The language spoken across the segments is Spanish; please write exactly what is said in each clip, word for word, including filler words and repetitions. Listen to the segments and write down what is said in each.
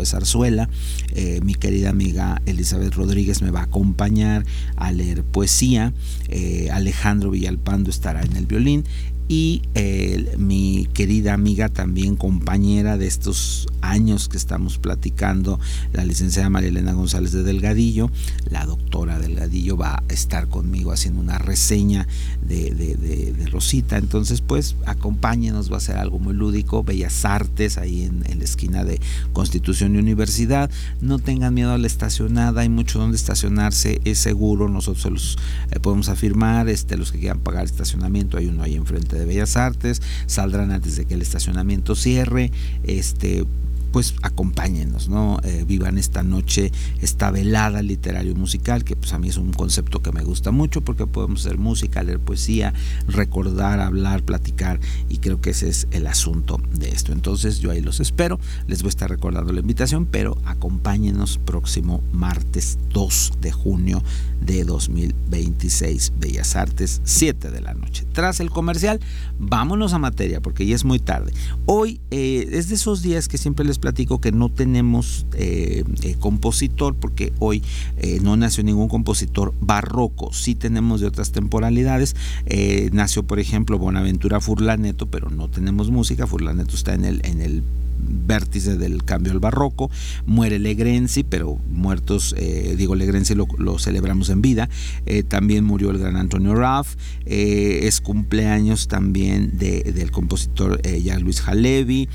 de zarzuela. Eh, mi querida amiga Elizabeth Rodríguez me va a acompañar a leer poesía. Eh, Alejandro Villalpando estará en el violín. Y eh, mi querida amiga, también compañera de estos años que estamos platicando, la licenciada María Elena González de Delgadillo, la doctora Delgadillo, va a estar conmigo haciendo una reseña de, de, de, de Rosita. Entonces pues acompáñenos, va a ser algo muy lúdico. Bellas Artes, ahí en, en la esquina de Constitución y Universidad. No tengan miedo a la estacionada, hay mucho donde estacionarse, es seguro, nosotros se los eh, podemos afirmar. Este, los que quieran pagar estacionamiento, hay uno ahí enfrente de Bellas Artes, saldrán antes de que el estacionamiento cierre. Este, pues acompáñenos, ¿no? Eh, vivan esta noche, esta velada literario musical, que pues a mí es un concepto que me gusta mucho, porque podemos hacer música, leer poesía, recordar, hablar, platicar, y creo que ese es el asunto de esto. Entonces yo ahí los espero, les voy a estar recordando la invitación, pero acompáñenos próximo martes dos de junio de dos mil veintiséis, Bellas Artes, siete de la noche. Tras el comercial, vámonos a materia, porque ya es muy tarde. Hoy eh, es de esos días que siempre les platico que no tenemos eh, eh, compositor, porque hoy eh, no nació ningún compositor barroco. Sí tenemos de otras temporalidades. Eh, nació, por ejemplo, Bonaventura Furlaneto, pero no tenemos música. Furlaneto está en el, en el vértice del cambio al barroco. Muere Legrenzi, pero muertos, eh, digo Legrenzi lo, lo celebramos en vida. Eh, también murió el gran Antonio Raff. Eh, es cumpleaños también de, del compositor eh, Jean-Louis Halevi,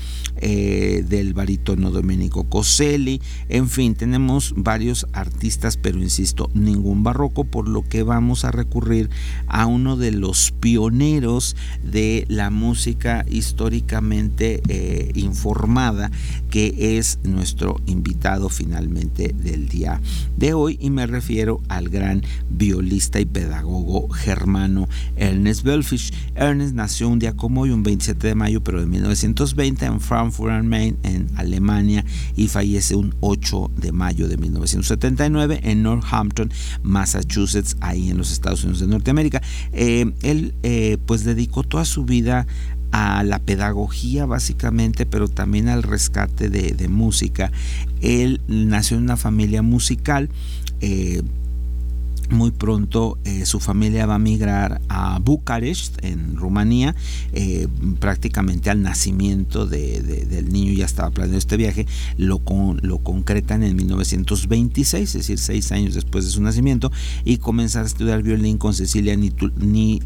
eh, del barítono Domenico Coselli. En fin, tenemos varios artistas, pero insisto, ningún barroco, por lo que vamos a recurrir a uno de los pioneros de la música históricamente eh, informada, que es nuestro invitado finalmente del día de hoy, y me refiero al gran violista y pedagogo germano Ernest Wölfisch. Ernest nació un día como hoy, un veintisiete de mayo, pero de mil novecientos veinte, en Frankfurt am Main, en Alemania, y fallece un ocho de mayo de mil novecientos setenta y nueve en Northampton, Massachusetts, ahí en los Estados Unidos de Norteamérica. Eh, él eh, pues dedicó toda su vida a la pedagogía básicamente, pero también al rescate de, de música. Él nació en una familia musical. eh, Muy pronto eh, su familia va a migrar a Bucarest, en Rumanía. Eh, prácticamente al nacimiento de, de, del niño ya estaba planeado este viaje. Lo, con, lo concretan en mil novecientos veintiséis, es decir, seis años después de su nacimiento, y comenzar a estudiar violín con Cecilia Nitul, ni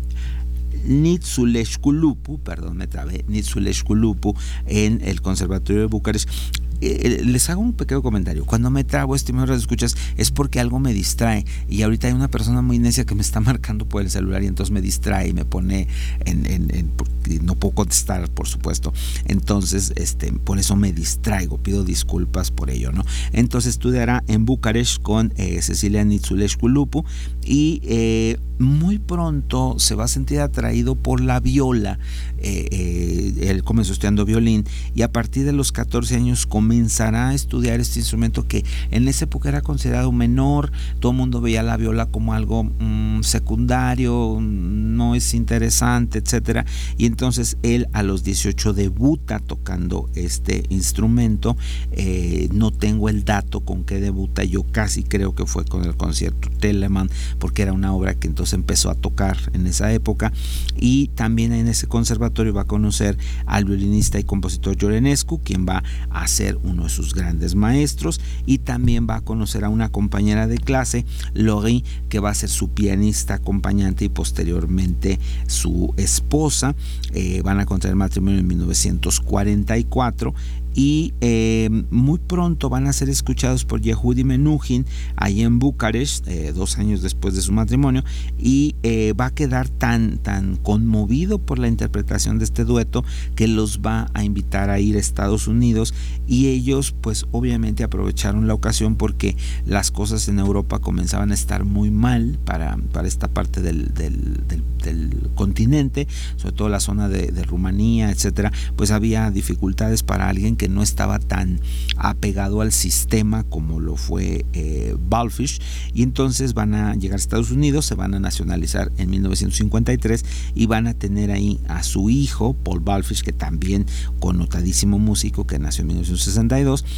Nițulescu-Lupu, perdón, me trabé, Nițulescu-Lupu, en el Conservatorio de Bucarest. Eh, les hago un pequeño comentario. Cuando me trabo, estimados escuchas, es porque algo me distrae, y ahorita hay una persona muy necia que me está marcando por el celular, y entonces me distrae y me pone en, en, en no puedo contestar, por supuesto. Entonces este, por eso me distraigo, pido disculpas por ello, ¿no? Entonces estudiará en Bucarest con eh, Cecilia Nițulescu-Lupu, y eh, muy pronto se va a sentir atraído por la viola. Eh, eh, él comenzó estudiando violín, y a partir de los catorce años comenzará a estudiar este instrumento que en esa época era considerado menor. Todo el mundo veía la viola como algo mmm, secundario, no es interesante, etcétera. Y entonces él a los dieciocho debuta tocando este instrumento. Eh, no tengo el dato con qué debuta, yo casi creo que fue con el concierto Telemann, porque era una obra que entonces empezó a tocar en esa época. Y también en ese conservatorio va a conocer al violinista y compositor Ionescu, quien va a ser uno de sus grandes maestros, y también va a conocer a una compañera de clase, Laurie, que va a ser su pianista acompañante y posteriormente su esposa. Eh, van a contraer matrimonio en mil novecientos cuarenta y cuatro, y eh, muy pronto van a ser escuchados por Yehudi Menuhin ahí en Bucarest, eh, dos años después de su matrimonio, y eh, va a quedar tan, tan conmovido por la interpretación de este dueto que los va a invitar a ir a Estados Unidos, y ellos pues obviamente aprovecharon la ocasión porque las cosas en Europa comenzaban a estar muy mal para, para esta parte del, del, del, del continente, sobre todo la zona de, de Rumanía, etcétera. Pues había dificultades para alguien que no estaba tan apegado al sistema como lo fue eh, Wölfisch, y entonces van a llegar a Estados Unidos, se van a nacionalizar en mil novecientos cincuenta y tres, y van a tener ahí a su hijo Paul Wölfisch, que también connotadísimo músico, que nació en mil novecientos sesenta y dos.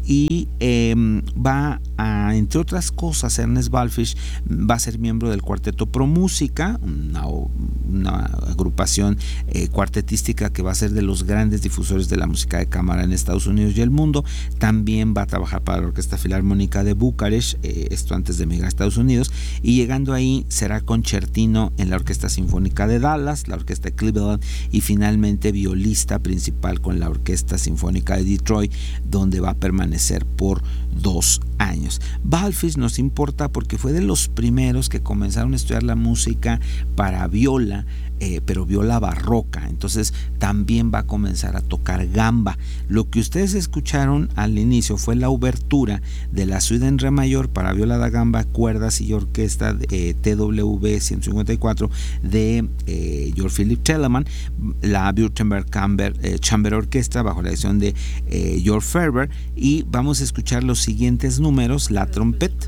y eh, va a, entre otras cosas, Ernest Wallfisch va a ser miembro del Cuarteto Pro Música, una, una agrupación eh, cuartetística que va a ser de los grandes difusores de la música de cámara en Estados Unidos y el mundo. También va a trabajar para la Orquesta Filarmónica de Bucarest, eh, esto antes de emigrar a Estados Unidos, y llegando ahí será concertino en la Orquesta Sinfónica de Dallas, la Orquesta de Cleveland y finalmente violista principal con la Orquesta Sinfónica de Detroit, donde va a permanecer por dos años. Wallfisch nos importa porque fue de los primeros que comenzaron a estudiar la música para viola, eh, pero viola barroca. Entonces también va a comenzar a tocar gamba. Lo que ustedes escucharon al inicio fue la obertura de la suite en re mayor para viola da gamba, cuerdas y orquesta eh, T W ciento cincuenta y cuatro de eh, Georg Philipp Telemann, la Württemberg Chamber, eh, Chamber Orchestra bajo la dirección de eh, Georg Ferber, y vamos a escuchar los siguientes números: la trompeta,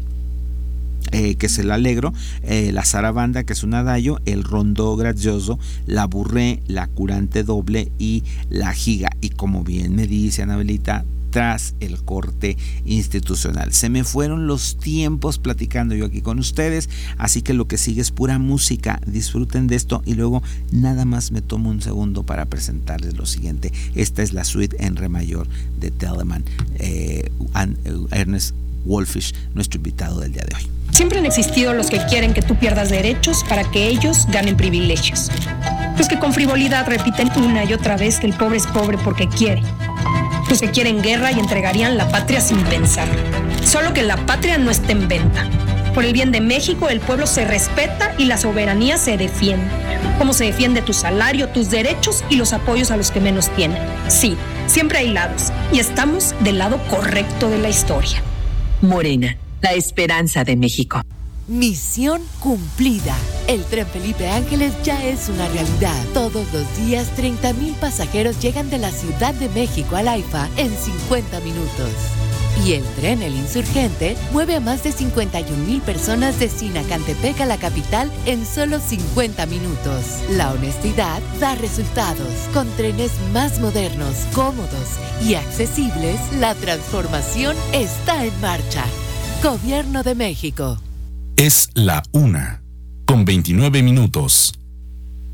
Eh, que es el allegro, eh, la zarabanda, que es un adagio, el rondó grazioso, la burré, la curante doble y la giga. Y como bien me dice Anabelita, tras el corte institucional. Se me fueron los tiempos platicando yo aquí con ustedes, así que lo que sigue es pura música. Disfruten de esto y luego nada más me tomo un segundo para presentarles lo siguiente. Esta es la suite en re mayor de Telemann, eh, Ernest Wallfisch, nuestro invitado del día de hoy. Siempre han existido los que quieren que tú pierdas derechos para que ellos ganen privilegios. Los que con frivolidad repiten una y otra vez que el pobre es pobre porque quiere. Los que quieren guerra y entregarían la patria sin pensar. Solo que la patria no está en venta. Por el bien de México, el pueblo se respeta y la soberanía se defiende. Como se defiende tu salario, tus derechos y los apoyos a los que menos tienen. Sí, siempre hay lados y estamos del lado correcto de la historia. Morena, la esperanza de México. Misión cumplida. El tren Felipe Ángeles ya es una realidad. Todos los días, treinta mil pasajeros llegan de la Ciudad de México al AIFA en cincuenta minutos. Y el tren El Insurgente mueve a más de cincuenta y un mil personas de Sinacantepec a la capital en solo cincuenta minutos. La honestidad da resultados. Con trenes más modernos, cómodos y accesibles, la transformación está en marcha. Gobierno de México. Es la una, con veintinueve minutos.